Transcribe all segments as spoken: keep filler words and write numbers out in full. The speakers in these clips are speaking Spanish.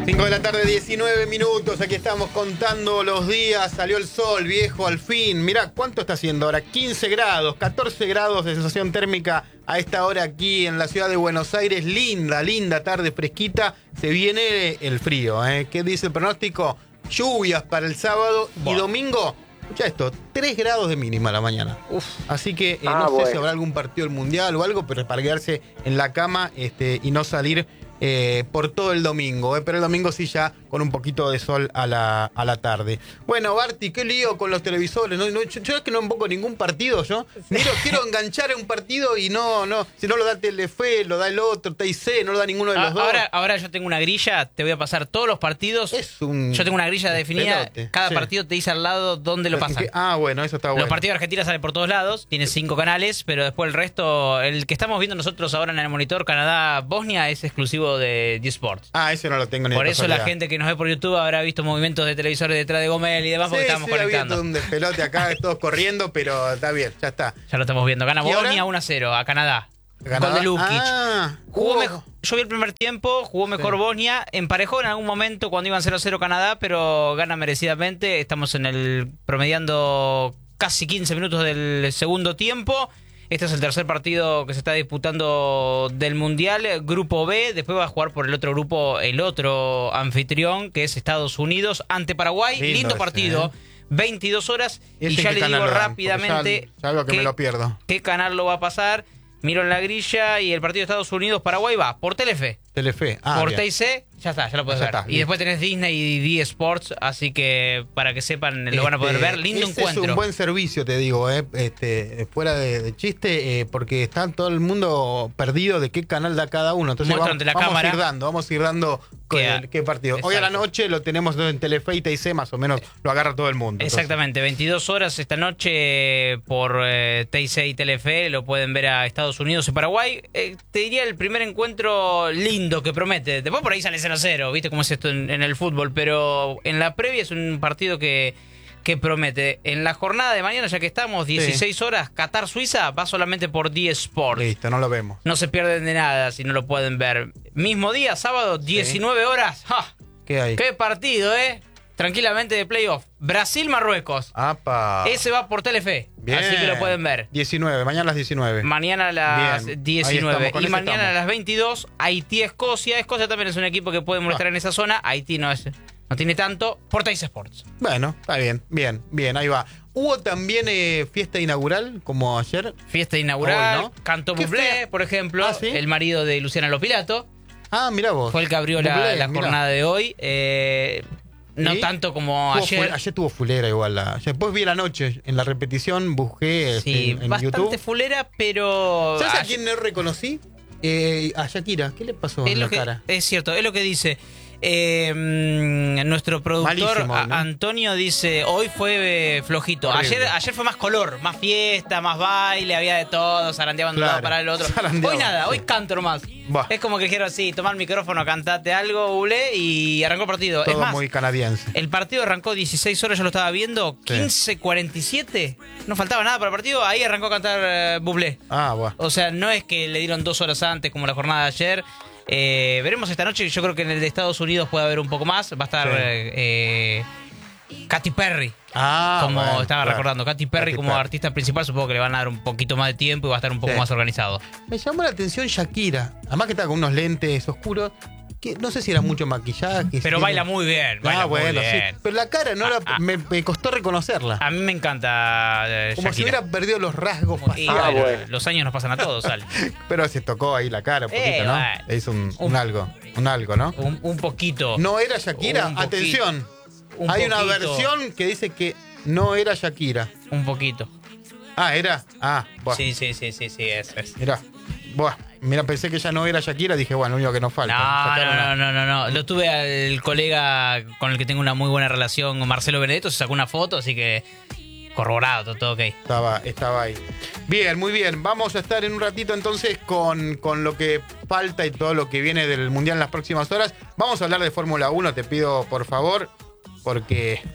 cinco de la tarde, diecinueve minutos. Aquí estamos contando los días. Salió el sol, viejo, al fin. Mirá, ¿cuánto está haciendo ahora? quince grados, catorce grados de sensación térmica a esta hora aquí en la ciudad de Buenos Aires. Linda, linda tarde fresquita. Se viene el frío, ¿eh? ¿Qué dice el pronóstico? Lluvias para el sábado y domingo. Escucha esto, tres grados de mínima a la mañana. Uf. Así que eh, Ah, no sé bueno. si habrá algún partido del Mundial o algo, pero para quedarse en la cama este, y no salir eh, por todo el domingo. Eh, pero el domingo sí ya con un poquito de sol a la, a la tarde. Bueno, Barty, qué lío con los televisores. No, no, yo, yo es que no enfoco ningún partido, yo. Miro, quiero enganchar en un partido y no, no. Si no lo da Telefe, lo da el otro, T I C, no lo da ninguno de los Ah, dos. ahora, ahora yo tengo una grilla, te voy a pasar todos los partidos. Es un Yo tengo una grilla definida. pelote. Cada Sí. partido te dice al lado dónde lo pasan. Ah, bueno, eso está bueno. Los partidos de Argentina salen por todos lados, tiene cinco canales, pero después el resto, el que estamos viendo nosotros ahora en el monitor, Canadá-Bosnia, es exclusivo de G-Sports. Ah, ese no lo tengo ni Por de eso la casualidad. gente que nos ve por YouTube habrá visto movimientos de televisores detrás de Gomel y demás porque Sí, estamos sí, había conectando. todo un despelote acá, todos corriendo, pero está bien, ya está. Ya lo estamos viendo. Gana ¿Y ahora? Bosnia uno a cero a Canadá. Canadá- Gol de Lukic. Ah, Jugó hubo- mejor- yo vi el primer tiempo, jugó mejor Sí. Bosnia, emparejó en algún momento cuando iban cero a cero Canadá, pero gana merecidamente. Estamos en el promediando casi quince minutos del segundo tiempo. Este es el tercer partido que se está disputando del Mundial, Grupo B. Después va a jugar por el otro grupo el otro anfitrión, que es Estados Unidos, ante Paraguay. Lindo Lindo ese, partido, ¿eh? veintidós horas. ¿Y Y ese en ya qué le canal digo lo dan? rápidamente Porque ya- ya veo que me lo pierdo. qué canal lo va a pasar. Miro en la grilla y el partido de Estados Unidos-Paraguay va por Telefe. Telefe. Ah, por bien. T I C, ya está, ya lo puedes Ya ver. está, y listo. después tenés Disney y D Sports, así que para que sepan, lo van a poder Este, ver. Lindo ese encuentro. Es un buen servicio, te digo, eh, este, fuera de, de chiste, eh, porque está todo el mundo perdido de qué canal da cada uno. Entonces Muestran vamos, de la vamos cámara. a ir dando, vamos a ir dando Que- qué, qué partido. Hoy a la Exacto. noche lo tenemos en Telefe y T I C, más o menos lo agarra todo el mundo. Entonces, Exactamente, veintidós horas esta noche por eh, T I C y Telefe, lo pueden ver a Estados Unidos y Paraguay. Eh, te diría el primer encuentro lindo que promete. Después por ahí sale cero a cero, viste cómo es esto en, en el fútbol, pero en la previa es un partido que, que promete. En la jornada de mañana, ya que estamos, dieciséis horas, Qatar-Suiza, va solamente por D Sports. listo, no lo vemos. No se pierden de nada si no lo pueden ver. Mismo día, sábado, diecinueve horas. ¡Ja! ¿Qué hay? ¡Qué partido, eh! Tranquilamente de playoff. Brasil-Marruecos. Apa. Ese va por Telefe. Bien. Así que lo pueden ver. diecinueve, mañana a las diecinueve. Mañana a las Bien. Ahí diecinueve. estamos, con Y ese mañana estamos. a las veintidós, Haití-Escocia. Escocia también es un equipo que puede molestar Ah. en esa zona. Haití no es, no tiene tanto. Por T I C Sports. Bueno, está bien, bien, bien, ahí va. Hubo también eh, fiesta inaugural, como ayer. Fiesta inaugural. Hoy, ¿no? Cantó ¿Qué Bublé, fue? por ejemplo. Ah, ¿sí? El marido de Luciana Lopilato. Ah, mirá vos. Fue el que abrió la, Bublé, la mirá. jornada de hoy. Eh, no ¿Sí? tanto como Tuvo ayer. fu- ayer tuvo fulera igual. La, después vi la noche en la repetición, busqué este, Sí, en, en bastante YouTube. fulera, pero... ¿Sabes a ayer- quién no reconocí? Eh, a Shakira. ¿Qué le pasó es en lo la que, cara? Es cierto, es lo que dice. Eh, mm, nuestro productor Malísimo, a- ¿no? Antonio dice, hoy fue eh, flojito. Horrible. Ayer ayer fue más color, más fiesta, más baile, había de todo, zarandeaban de un Claro, lado para el otro. zarandeaban, Hoy nada, sí. hoy canto nomás. Buah. Es como que dijeron así, tomar el micrófono, cantate algo, Bublé, y arrancó el partido. Todo es más, muy canadiense. el partido arrancó dieciséis horas, yo lo estaba viendo, Sí. quince cuarenta y siete, no faltaba nada para el partido, ahí arrancó a cantar eh, Bublé. Ah, bueno. O sea, no es que le dieron dos horas antes como la jornada de ayer. Eh, veremos esta noche. Yo creo que en el de Estados Unidos puede haber un poco más. Va a estar Sí. eh, eh, Katy Perry. Ah, como bueno, estaba claro. recordando. Katy Perry Katy como Perry. artista principal. Supongo que le van a dar un poquito más de tiempo y va a estar un poco Sí. más organizado. Me llamó la atención Shakira. Además que está con unos lentes oscuros. Que no sé si era mucho maquillaje. si Pero tiene- baila muy bien. Baila Ah, bueno, muy bien. sí. Pero la cara no Ah, la- ah. me, me costó reconocerla. A mí me encanta eh, Como si Shakira. hubiera perdido los rasgos Y, faciales. Ah, bueno, bueno. los años nos pasan a todos, sale. Pero se tocó ahí la cara un poquito, Eh, ¿no? bueno. Le hizo un, un Un- algo. Un algo, ¿no? Un, un poquito. ¿No era Shakira? Un poquito. Atención. Un Hay una poquito. versión que dice que no era Shakira. Un poquito. Ah, era. Ah, buah. Sí, sí, sí, sí, sí, es, es. Mirá. Buah. Mira, pensé que ya no era Shakira. Dije, bueno, lo único que nos falta. No, sacar no, una- no, no, no, no. Lo tuve al colega con el que tengo una muy buena relación, Marcelo Benedetto, se sacó una foto, así que corroborado, todo, todo ok. Estaba, estaba ahí. Bien, muy bien. Vamos a estar en un ratito entonces con, con lo que falta y todo lo que viene del Mundial en las próximas horas. Vamos a hablar de Fórmula uno, te pido por favor, porque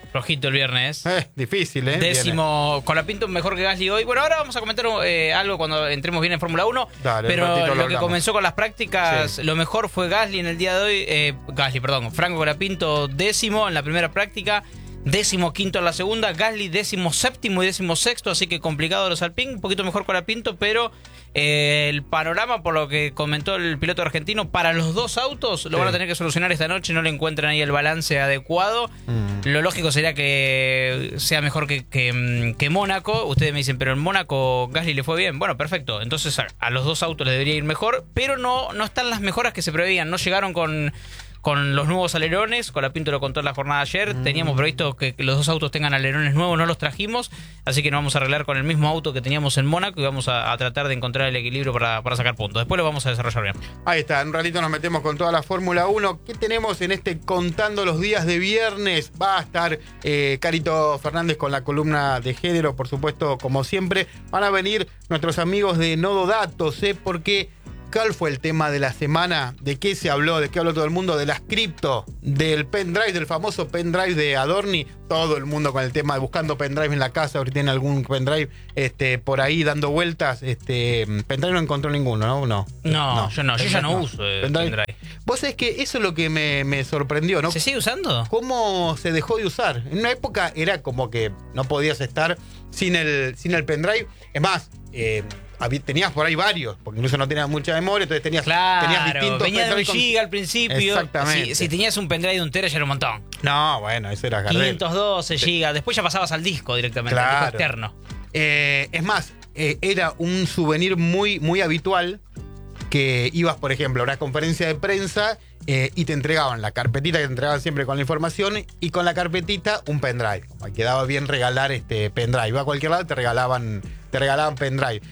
Flojito el viernes. Eh, difícil, ¿eh? Décimo, Colapinto mejor que Gasly hoy. Bueno, ahora vamos a comentar eh, algo cuando entremos bien en Fórmula uno. Dale, pero lo, lo que hablamos. comenzó con las prácticas, sí. Lo mejor fue Gasly en el día de hoy. Eh, Gasly, perdón. Franco Colapinto décimo en la primera práctica. Décimo quinto en la segunda, Gasly décimo séptimo y décimo sexto, así que complicado los Alpine, un poquito mejor Colapinto, pero eh, el panorama, por lo que comentó el piloto argentino, para los dos autos lo sí. van a tener que solucionar esta noche, no le encuentran ahí el balance adecuado. Mm. Lo lógico sería que sea mejor que, que, que Mónaco. Ustedes me dicen, pero en Mónaco Gasly le fue bien. Bueno, perfecto, entonces a, a los dos autos les debería ir mejor, pero no, no están las mejoras que se preveían, no llegaron con... Con los nuevos alerones, Colapinto lo contó en la jornada de ayer, mm. teníamos previsto que los dos autos tengan alerones nuevos, no los trajimos, así que nos vamos a arreglar con el mismo auto que teníamos en Mónaco y vamos a, a tratar de encontrar el equilibrio para, para sacar puntos. Después lo vamos a desarrollar bien. Ahí está, en un ratito nos metemos con toda la Fórmula uno. ¿Qué tenemos en este Contando los Días de Viernes? Va a estar eh, Carito Fernández con la columna de género, por supuesto, como siempre. Van a venir nuestros amigos de Nodo Datos, ¿eh? Porque... ¿cuál fue el tema de la semana? ¿De qué se habló? ¿De qué habló todo el mundo? De las cripto, del pendrive, del famoso pendrive de Adorni. Todo el mundo con el tema de buscando pendrive en la casa. Ahorita tiene algún pendrive este, por ahí dando vueltas. Este, pendrive no encontró ninguno, ¿no? No, no, no yo no. Yo ya no, no. uso eh, pendrive. pendrive. Vos sabés que eso es lo que me, me sorprendió, ¿no? ¿Se sigue usando? ¿Cómo se dejó de usar? En una época era como que no podías estar sin el, sin el pendrive. Es más... Eh, tenías por ahí varios, porque incluso no tenías mucha memoria, entonces tenías, claro, tenías distintos venía de un giga al principio. Exactamente. Si, si tenías un pendrive de un tera ya era un montón. No, bueno, eso era Gardel. quinientos doce gigas, después ya pasabas al disco directamente, claro. Al disco externo. Eh, es más, eh, era un souvenir muy, muy habitual que ibas, por ejemplo, a una conferencia de prensa eh, y te entregaban la carpetita que te entregaban siempre con la información y con la carpetita un pendrive. Quedaba bien regalar este pendrive. Iba a cualquier lado te regalaban... te regalaban pendrive.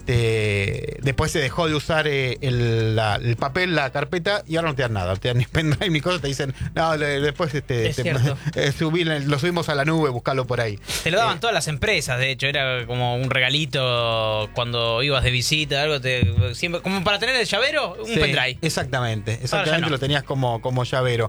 Este, después se dejó de usar eh, el, la, el papel, la carpeta, y ahora no te dan nada. No te dan ni pendrive ni cosas. Te dicen, no, le, después este, te, eh, subí, lo subimos a la nube, buscarlo por ahí. Te lo daban eh, todas las empresas, de hecho. Era como un regalito cuando ibas de visita, algo te, siempre, como para tener el llavero, un sí, pendrive. Exactamente, exactamente no. Lo tenías como, como llavero.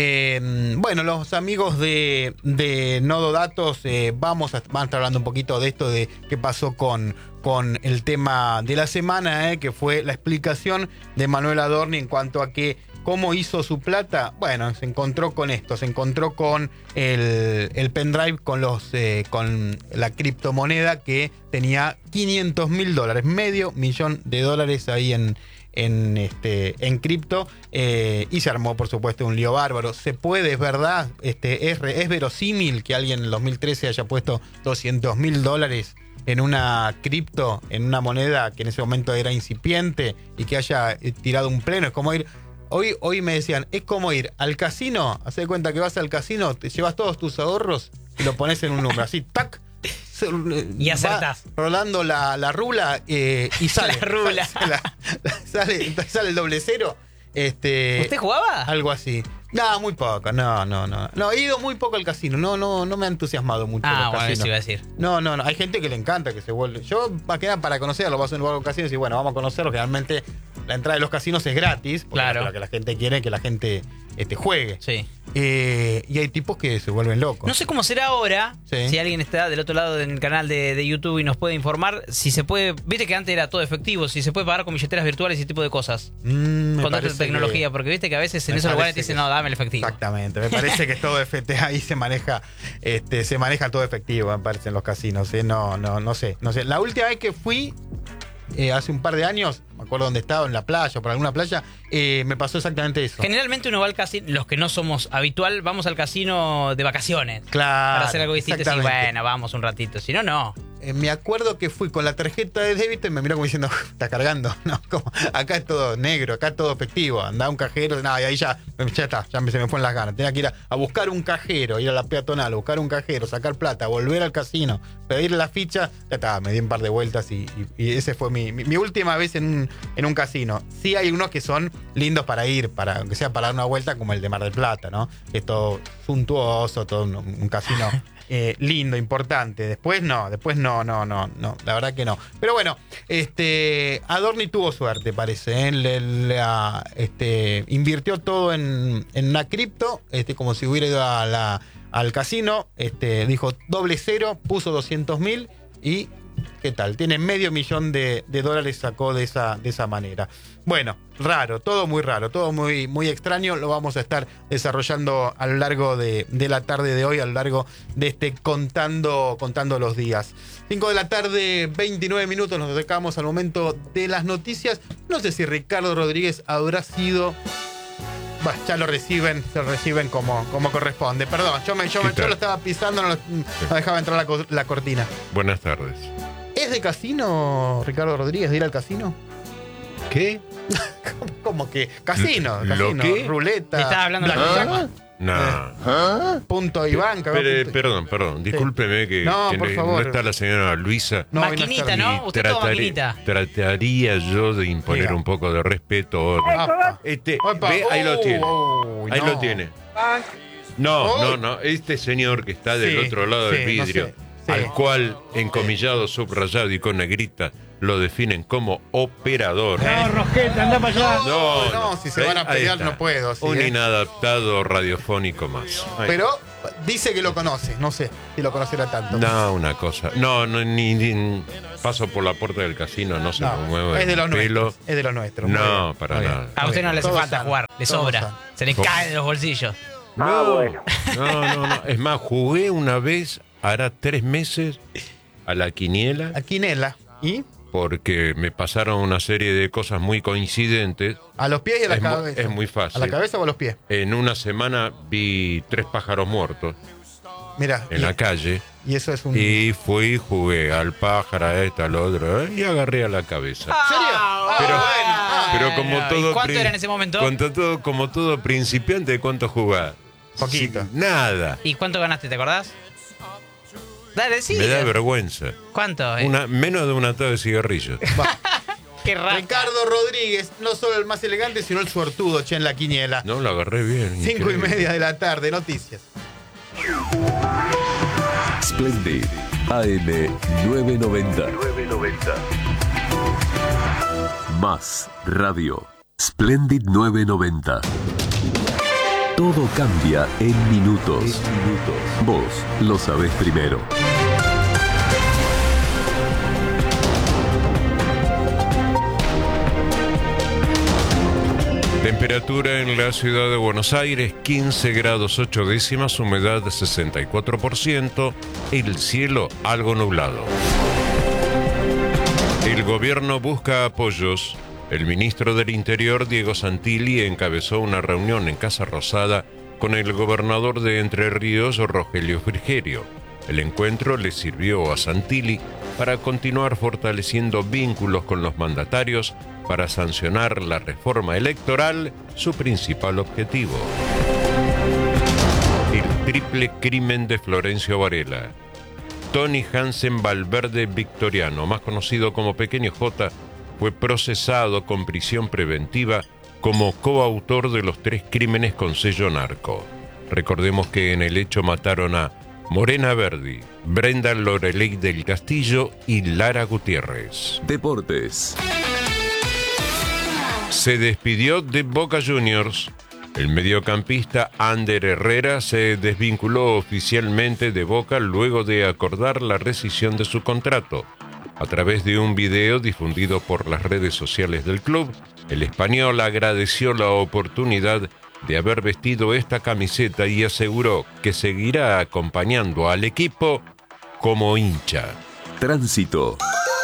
Eh, bueno, los amigos de, de Nodo Datos eh, vamos a, van a estar hablando un poquito de esto, de qué pasó con, con el tema de la semana, eh, que fue la explicación de Manuel Adorni en cuanto a que cómo hizo su plata. Bueno, se encontró con esto, se encontró con el, el pendrive con los eh, con la criptomoneda que tenía quinientos mil dólares, medio millón de dólares ahí en en este en cripto, eh, y se armó por supuesto un lío bárbaro. Se puede, es verdad, este, es, es verosímil que alguien en el dos mil trece haya puesto doscientos mil dólares en una cripto, en una moneda que en ese momento era incipiente y que haya eh, tirado un pleno. Es como ir, hoy, hoy me decían, es como ir al casino, haz de cuenta que vas al casino, te llevas todos tus ahorros y lo pones en un número, así, tac, y acertás. Rolando la, la rula eh, y sale. La rula. Sale, la, la, sale, sale el doble cero. Este, ¿Usted jugaba? Algo así. No, muy poco, no, no, no. No, he ido muy poco al casino, no, no, no me ha entusiasmado mucho. Ah, los bueno, casinos. eso iba a decir. No, no, no, hay gente que le encanta que se vuelve. Yo, más que nada, para conocerlo, vas a un lugar de casinos y bueno, vamos a conocerlo. Realmente la entrada de los casinos es gratis, porque claro. Lo que la gente quiere es que la gente este, juegue. Sí. Eh, y hay tipos que se vuelven locos. No sé cómo será ahora, sí. Si alguien está del otro lado del canal de, de YouTube y nos puede informar, si se puede, viste que antes era todo efectivo, si se puede pagar con billeteras virtuales y ese tipo de cosas. Mm, con esta tecnología, que, porque viste que a veces en esos lugares te dicen, no, dame el efectivo. Exactamente, me parece que todo F T ahí se maneja, este, se maneja todo efectivo, me parece, en los casinos, ¿eh? No, no, no sé, no sé. La última vez que fui, eh, hace un par de años, me acuerdo dónde estaba, en la playa o por alguna playa, eh, me pasó exactamente eso. Generalmente uno va al casino, los que no somos habitual, vamos al casino de vacaciones. Claro. Para hacer algo distinto y bueno, vamos un ratito. Si no, no. Eh, me acuerdo que fui con la tarjeta de débito y me miró como diciendo, está cargando, no, como, acá es todo negro, acá es todo efectivo, andaba un cajero, nada, y ahí ya, ya está, ya me, se me fue en las ganas. Tenía que ir a, a buscar un cajero, ir a la peatonal, a buscar un cajero, sacar plata, volver al casino, pedir la ficha, ya está, me di un par de vueltas y, y, y ese fue mi, mi, mi última vez en un, en un casino. Sí hay unos que son lindos para ir, para, aunque sea para dar una vuelta, como el de Mar del Plata, ¿no? Es todo suntuoso, todo un, un casino eh, lindo, importante. Después no, después no, no, no, no, la verdad que no. Pero bueno, este Adorni tuvo suerte, parece, ¿eh? Le, le, a, este, invirtió todo en, en una cripto, este, como si hubiera ido a la al casino, este, dijo doble cero, puso doscientos mil y ¿qué tal? Tiene medio millón de, de dólares, sacó de esa, de esa manera. Bueno, raro, todo muy raro, todo muy, muy extraño. Lo vamos a estar desarrollando a lo largo de, de la tarde de hoy, a lo largo de este Contando, contando los días. cinco de la tarde, veintinueve minutos, nos acercamos al momento de las noticias. No sé si Ricardo Rodríguez habrá sido... Bueno, ya lo reciben, se lo reciben como, como corresponde. Perdón, yo, me, yo, me, yo lo estaba pisando, no, lo, no dejaba entrar la, la cortina. Buenas tardes. ¿Es de casino, Ricardo Rodríguez, de ir al casino? ¿Qué? ¿Cómo, cómo que? Casino, ¿Lo casino, qué? ruleta. ¿Me estás hablando de la blackjack, No. ¿Ah? Punto y banca. Pero, punto... perdón, perdón, discúlpeme que, No, que por no, favor. no está la señora Luisa. No, maquinita, ¿no? Y Usted todo trataré- maquinita. Trataría yo de imponer Diga. un poco de respeto. Apa. Este, Opa. ve, ahí lo Oh, tiene. oh, Ahí no. lo tiene. No, Oh. no, no. Este señor que está del Sí, otro lado del sí, no vidrio, sé, sí. al cual, encomillado, subrayado y con negrita, lo definen como operador. No, Rosqueta, anda para allá. No, no, si se van a Ahí pelear está. no puedo, sí, Un ¿eh? inadaptado radiofónico más. Ahí. Pero dice que lo conoce, no sé si lo conocerá tanto. No, una cosa. No, no ni, ni- paso por la puerta del casino, no se No, me mueve es de los el pelo. nuestros. Es de los nuestros. Muy No, bien, para muy bien, nada. A muy usted bien. no le hace Todos falta saben, jugar, le todos sobra. saben. Se le ¿Cómo? cae de los bolsillos. No, no, no, no. Es más, jugué una vez, hará tres meses, a la quiniela, A Quinela. ¿Y? porque me pasaron una serie de cosas muy coincidentes. A los pies y a la Es mu- cabeza. es muy fácil. ¿A la cabeza o a los pies? En una semana vi tres pájaros muertos Mira. en y, la calle. y eso es un... Y fui, jugué al pájaro, a esta, al otro, ¿eh? Y agarré a la cabeza. ¿En serio? Ah, Pero- bueno. Ah, Pero como ¿Y todo cuánto pri- era en ese momento? Cuanto todo, como todo principiante, ¿cuánto jugás? Poquito. Sí, nada. ¿Y cuánto ganaste, te acordás? Dale, sí. Me da vergüenza. ¿Cuánto? eh? Una, menos de un atado de cigarrillos. Qué raro. Ricardo Rodríguez, no solo el más elegante, sino el suertudo, che, en la quiniela. No, lo agarré bien. Cinco y increíble. media de la tarde, noticias. Splendid A M nueve noventa. Más radio. Splendid nueve noventa. Todo cambia en minutos. Vos lo sabés primero. Temperatura en la ciudad de Buenos Aires, quince grados ocho décimas, humedad sesenta y cuatro por ciento, el cielo algo nublado. El gobierno busca apoyos. El ministro del Interior, Diego Santilli, encabezó una reunión en Casa Rosada con el gobernador de Entre Ríos, Rogelio Frigerio. El encuentro le sirvió a Santilli para continuar fortaleciendo vínculos con los mandatarios para sancionar la reforma electoral, su principal objetivo. El triple crimen de Florencio Varela. Tony Hansen Valverde Victoriano, más conocido como Pequeño J, fue procesado con prisión preventiva como coautor de los tres crímenes con sello narco. Recordemos que en el hecho mataron a Morena Verdi, Brenda Loreley del Castillo y Lara Gutiérrez. Deportes. Se despidió de Boca Juniors. El mediocampista Ander Herrera se desvinculó oficialmente de Boca luego de acordar la rescisión de su contrato. A través de un video difundido por las redes sociales del club, el español agradeció la oportunidad de haber vestido esta camiseta y aseguró que seguirá acompañando al equipo como hincha. Tránsito.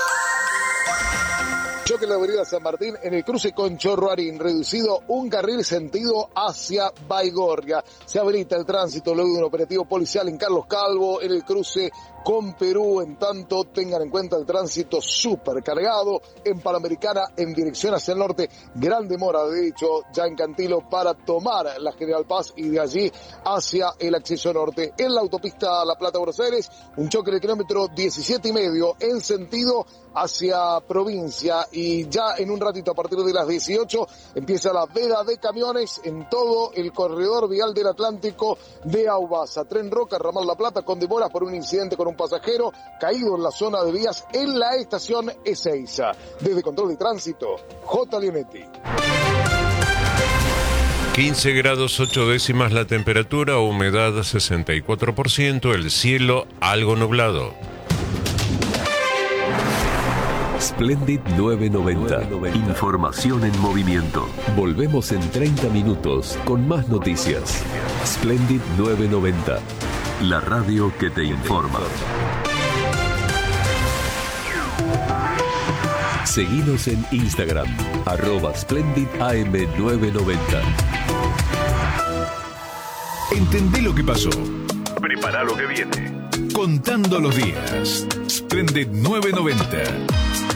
Choque en la avenida San Martín en el cruce con Chorroarín, reducido un carril sentido hacia Baigorria. Se habilita el tránsito luego de un operativo policial en Carlos Calvo en el cruce con Perú. En tanto, tengan en cuenta el tránsito súper cargado en Panamericana en dirección hacia el norte. Gran demora, de hecho, ya en Cantilo para tomar la General Paz y de allí hacia el acceso norte. En la autopista La Plata-Buenos Aires, un choque en el kilómetro diecisiete y medio en sentido hacia provincia, y ya en un ratito a partir de las dieciocho empieza la veda de camiones en todo el corredor vial del Atlántico de Aubasa. Tren Roca, Ramal La Plata, con demoras por un incidente con un pasajero caído en la zona de vías en la estación Ezeiza. Desde Control de Tránsito, J. Leonetti. quince grados ocho décimas la temperatura, humedad sesenta y cuatro por ciento, el cielo algo nublado. Splendid novecientos noventa. Información en movimiento. Volvemos en treinta minutos con más noticias. Splendid novecientos noventa. La radio que te informa. Seguinos en Instagram, arroba Splendid A M novecientos noventa. Entendé lo que pasó. Prepara lo que viene. Contando los días. Splendid novecientos noventa.